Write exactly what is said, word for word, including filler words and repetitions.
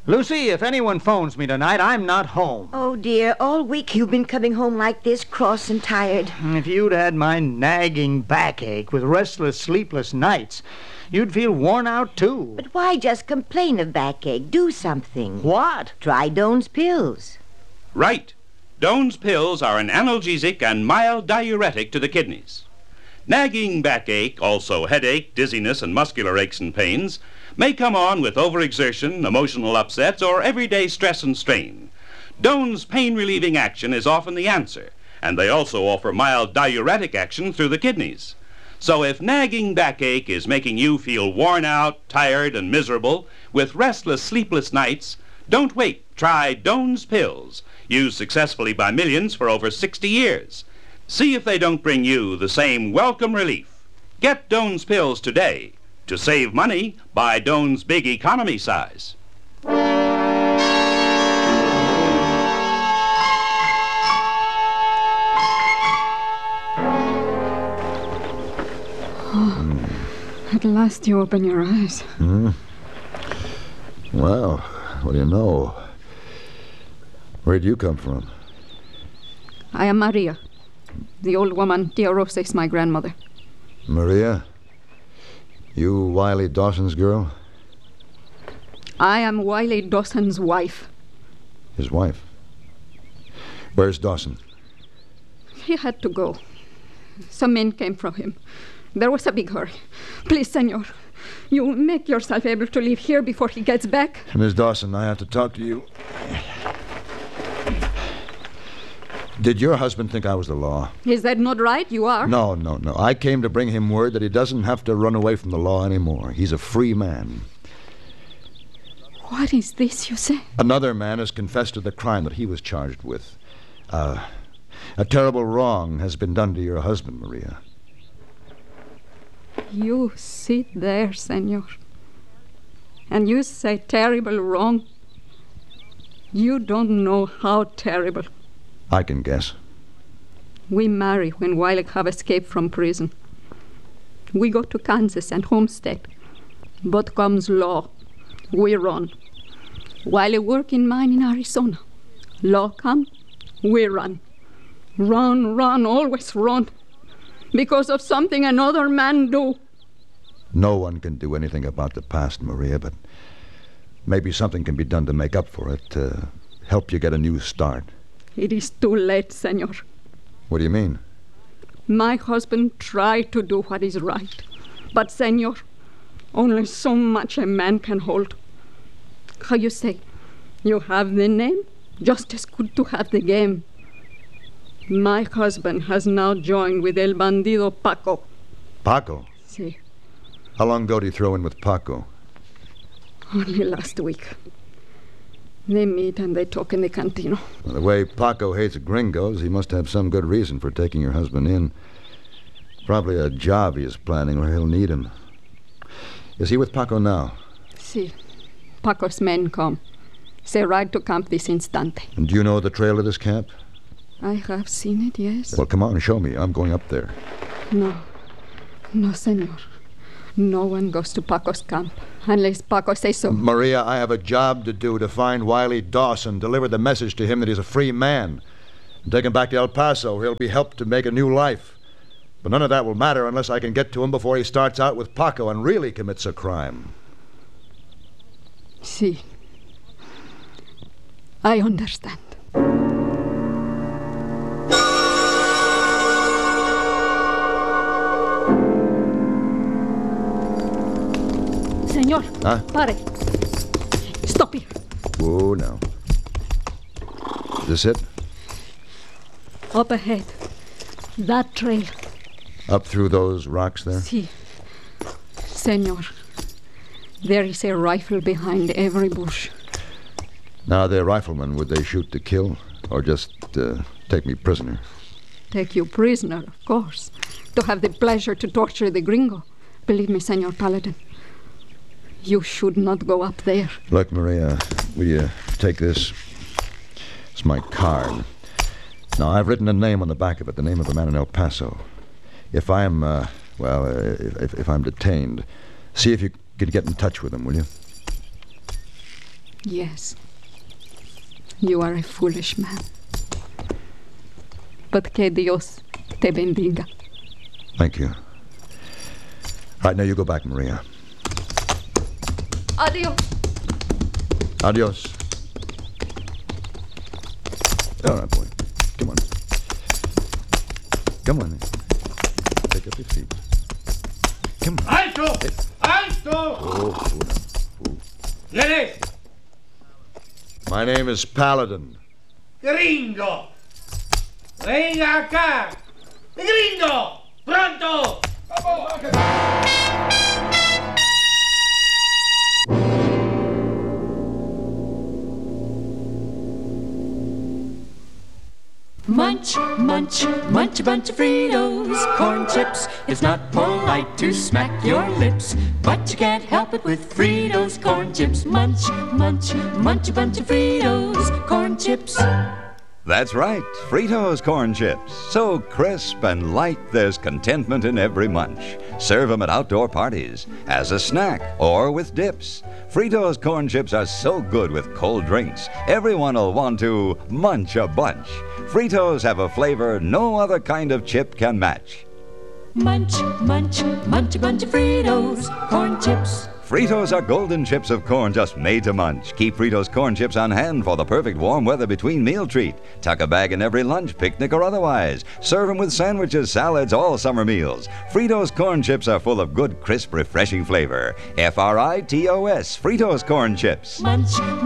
Lucy, if anyone phones me tonight, I'm not home. Oh, dear. All week you've been coming home like this, cross and tired. If you'd had my nagging backache with restless, sleepless nights, you'd feel worn out, too. But why just complain of backache? Do something. What? Try Doan's pills. Right. Doan's pills are an analgesic and mild diuretic to the kidneys. Nagging backache, also headache, dizziness, and muscular aches and pains, may come on with overexertion, emotional upsets, or everyday stress and strain. Doan's pain-relieving action is often the answer, and they also offer mild diuretic action through the kidneys. So if nagging backache is making you feel worn out, tired, and miserable, with restless, sleepless nights, don't wait. Try Doan's pills, used successfully by millions for over sixty years. See if they don't bring you the same welcome relief. Get Doan's pills today. To save money, buy Doan's big economy size. Oh, at last you open your eyes. Hmm? Well, what do you know? Where'd you come from? I am Maria. The old woman, Tia Rosa, is my grandmother. Maria? You Wiley Dawson's girl? I am Wiley Dawson's wife. His wife? Where's Dawson? He had to go. Some men came from him. There was a big hurry. Please, senor, you make yourself able to leave here before he gets back. Miss Dawson, I have to talk to you. Did your husband think I was the law? Is that not right? You are? No, no, no. I came to bring him word that he doesn't have to run away from the law anymore. He's a free man. What is this you say? Another man has confessed to the crime that he was charged with. Uh, a terrible wrong has been done to your husband, Maria. You sit there, senor, and you say terrible wrong. You don't know how terrible. I can guess. We marry when Wiley have escaped from prison. We go to Kansas and homestead. But comes law. We run. Wiley work in mine in Arizona. Law come, we run. Run, run, always run. Because of something another man do. No one can do anything about the past, Maria, but maybe something can be done to make up for it, to help you get a new start. It is too late, senor. What do you mean? My husband tried to do what is right. But, senor, only so much a man can hold. How you say? You have the name? Just as good to have the game. My husband has now joined with El Bandido Paco. Paco? Si. How long ago did you throw in with Paco? Only last week. They meet and they talk in the cantina. Well, the way Paco hates gringos, he must have some good reason for taking your husband in. Probably a job he is planning where he'll need him. Is he with Paco now? Si. Paco's men come. Say ride to camp this instante. And do you know the trail to this camp? I have seen it, yes. Well, come on, show me. I'm going up there. No. No, senor. No one goes to Paco's camp unless Paco says so. Maria, I have a job to do to find Wiley Dawson, deliver the message to him that he's a free man, and take him back to El Paso. He'll be helped to make a new life. But none of that will matter unless I can get to him before he starts out with Paco and really commits a crime. Si. I understand. Señor, huh? Pare. Stop here. Whoa, now. Is this it? Up ahead. That trail. Up through those rocks there? Si. Señor, there is a rifle behind every bush. Now, they're riflemen. Would they shoot to kill? Or just uh, take me prisoner? Take you prisoner, of course. To have the pleasure to torture the gringo. Believe me, Señor Paladin. You should not go up there. Look, Maria, will you take this? It's my card. Now, I've written a name on the back of it, the name of a man in El Paso. If I'm, uh, well, uh, if, if I'm detained, see if you could get in touch with him, will you? Yes. You are a foolish man. But que Dios te bendiga. Thank you. All right, now you go back, Maria. Adios. Adios. All right, boy. Come on. Come on. Take up your feet. Come on. ¡Alto! ¡Alto! Oh, cool down. Cool. ¿Quién es? My name is Paladin. ¡Gringo! ¡Venga acá! ¡Gringo! ¡Pronto! Munch, munch, munch a bunch of Fritos, corn chips. It's not polite to smack your lips, but you can't help it with Fritos, corn chips. Munch, munch, munch a bunch of Fritos, corn chips. That's right, Fritos corn chips. So crisp and light, there's contentment in every munch. Serve them at outdoor parties, as a snack, or with dips. Fritos corn chips are so good with cold drinks, everyone will want to munch a bunch. Fritos have a flavor no other kind of chip can match. Munch, munch, munch a bunch of Fritos, corn chips. Fritos are golden chips of corn just made to munch. Keep Fritos corn chips on hand for the perfect warm weather between meal treat. Tuck a bag in every lunch, picnic or otherwise. Serve them with sandwiches, salads, all summer meals. Fritos corn chips are full of good, crisp, refreshing flavor. F R I T O S, Fritos corn chips. Munch,